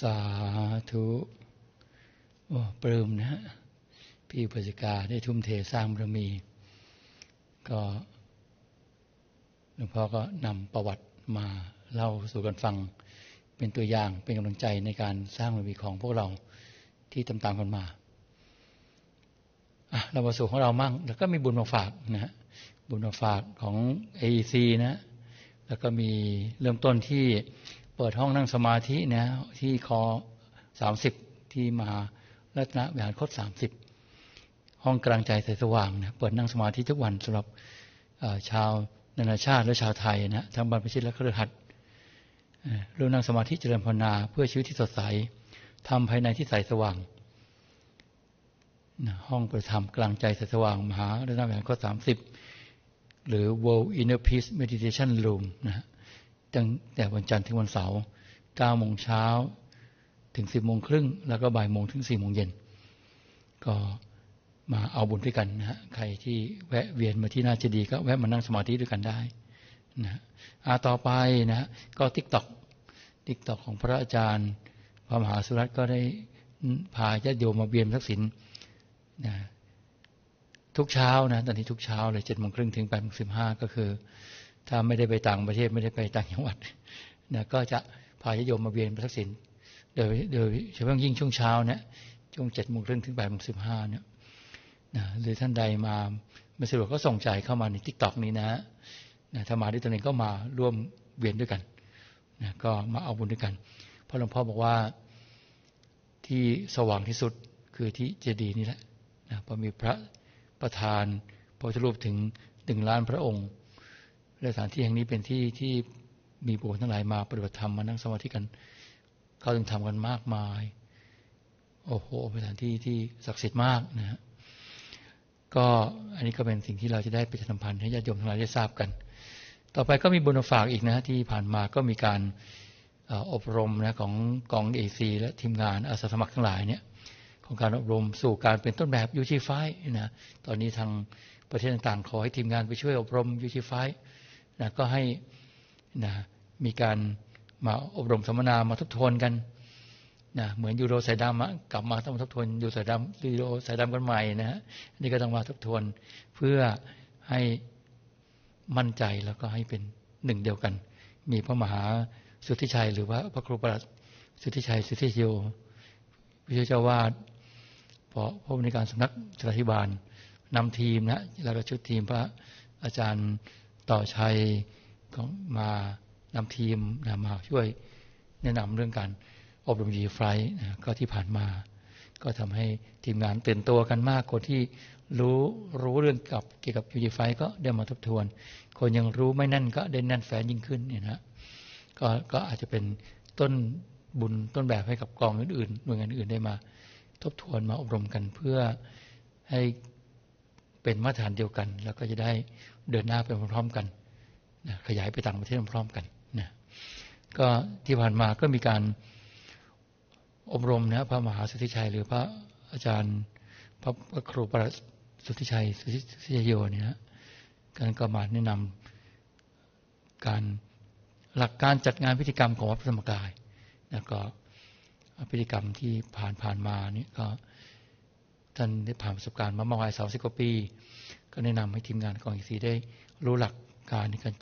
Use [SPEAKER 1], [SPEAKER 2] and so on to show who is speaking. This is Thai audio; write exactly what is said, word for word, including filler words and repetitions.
[SPEAKER 1] าธุโอ้ปลื้มนะฮะพี่อุปชฌาย์ได้ทุ่มเทสร้างบารมีก็หลวงพ่อก็นำประวัติมาเล่าสู่กันฟังเป็นตัวอย่างเป็นกำลังใจในการสร้างบารมีของพวกเราที่ตามๆกันมาอ่ะเรามาสู่ของเรามั่งแล้วก็มีบุญมาฝากนะฮะบุญมาฝากของ เอ อี ซี นะแล้วก็มีเริ่มต้นที่เปิดห้องนั่งสมาธินะที่คอสามสิบที่มหารัตนวิหารคตสามสิบห้องกลางใจแสงสว่างนะเปิดนั่งสมาธิทุกวันสำหรับชาวนานาชาติและชาวไทยนะทั้งบรรพชิตและคฤหัสถ์เรื่องนั่งสมาธิเจริญภาวนาเพื่อชีวิตที่สดใสทำภายในที่ใสสว่างนะห้องประธรรมกลางใจแสงสว่างมหารัตนวิหารคตสามสิบหรือ World Inner Peace Meditation Room นะตั้งแต่วันจันทร์ถึงวันเสาร์เก้าโมงเช้าถึงสิบโมงครึ่งแล้วก็บ่ายโมงถึงสี่โมงเย็นก็มาเอาบุญด้วยกันนะฮะใครที่แวะเวียนมาที่นาเจดีย์ก็แวะมานั่งสมาธิด้วยกันได้นะอาต่อไปนะฮะก็ TikTok TikTok ของพระอาจารย์พระมหาสุรัตน์ก็ได้พาญาติโยมมาเวียนทักษิณนะทุกเช้านะตอนนี้ทุกเช้าเลยเจ็ดโมงครึ่งถึงแปดโมงสิบห้าก็คือถ้าไม่ได้ไปต่างประเทศไม่ได้ไปต่างจังหวัดนะก็จะพาญาติโยมมาเวียนทักษิณโดยโดยเฉพาะยิ่งช่วงเช้าเนี่ยช่วงเจ็ดโมงครึ่งถึงแปดโมงสิบห้าเนี่ยนะหรือท่านใดมาไม่สะดวกก็ส่งใจเข้ามาใน TikTok นี้นะนะถ้ามาด้วยตนเองก็มาร่วมเวียนด้วยกันนะก็มาเอาบุญด้วยกันเพราะหลวงพ่อบอกว่าที่สว่างที่สุดคือที่เจดีย์นี่แหละนะเพราะมีพระประธานพระพุทธรูปถึงหนึ่งล้านพระองค์และสถานที่แห่งนี้เป็นที่ที่มีบุคคลทั้งหลายมาปฏิบัติธรรมมานั่งสมาธิกันเขาถึงทำกันมากมายโอ้โหเป็นสถานที่ที่ศักดิ์สิทธิ์มากนะฮะก็อันนี้ก็เป็นสิ่งที่เราจะได้ประชาสัมพันธ์ให้ญาติโยมทั้งหลายได้ทราบกันต่อไปก็มีบุญฝากอีกนะที่ผ่านมาก็มีการอบรมนะของกอง เอ ซี และทีมงานอาสาสมัครทั้งหลายเนี่ยของการอบรมสู่การเป็นต้นแบบ ยู จี ไฟว์ นะตอนนี้ทางประเทศต่างๆขอให้ทีมงานไปช่วยอบรม ยู จี ไฟว์ นะก็ให้นะมีการมาอบรมสัมมนามาทบทวนกันนะเหมือนยูโรสายดำกลับมาต้องทบทวนยูโรสายดำยูโรสายดำกันใหม่นะฮะนี่ก็ต้องมาทบทวนเพื่อให้มั่นใจแล้วก็ให้เป็นหนึ่งเดียวกันมีพระมหาสุทธิชัยหรือว่าพระครูประหลัดสุทธิชัยสุทธิโยวิเชษเจ้าวาดเพราะผู้ในการสำนักสาธิบาลนำทีมนะแล้วก็ชุดทีมพระอาจารย์ต่อชัยของมานำทีมนะมาช่วยแนะนำเรื่องการอบรม ยู จี ไฟว์นะก็ที่ผ่านมาก็ทำให้ทีมงานตื่นตัวกันมากคนที่รู้รู้เรื่องกับเกี่ยวกับ ยู จี ไฟว์ ก็ได้มาทบทวนคนยังรู้ไม่แน่นก็ได้แน่นแฟ้นยิ่งขึ้นเนี่ยนะก็ก็อาจจะเป็นต้นบุญต้นแบบให้กับกองอื่นๆหน่วยงานอื่นได้มาทบทวนมาอบรมกันเพื่อให้เป็นมาตรฐานเดียวกันแล้วก็จะได้เดินหน้าไปพร้อมๆกันนะขยายไปต่างประเทศพร้อมๆกันนะก็ที่ผ่านมาก็มีการอบรมนะพระมหาสุทธิชัยหรือพระอาจารย์พระครูประหลัดสุทธิชัยสุทธิโยเนี่ยนะการก็มาแนะนำการหลักการจัดงานพิธีกรรมของวัดพระธรรมกายแล้วก็พิธีกรรมที่ผ่านผ่านมานี่ก็ท่านได้ผ่านประสบการณ์มามากมายสามสิบกว่าปีก็แนะนำให้ทีมงานกองอีกสีได้รู้หลักการในการ